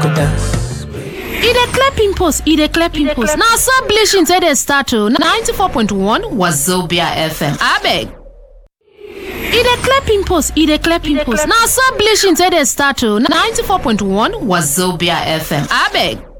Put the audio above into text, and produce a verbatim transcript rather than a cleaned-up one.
E dey clear pimples, e dey clear pimples. Now so bleaching say dey start to ninety-four point one Wazobia F M. Abeg. E dey clear pimples, e dey clear pimples. Now so bleaching say dey start to ninety-four point one Wazobia F M. Abeg.